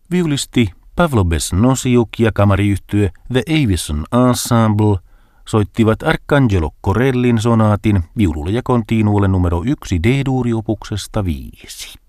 Viulisti Pavlo Besnosiuk ja kamariyhtye The Avison Ensemble soittivat Arcangelo Corellin sonaatin viululle ja continuolle numero 1 D-duuriopuksesta 5.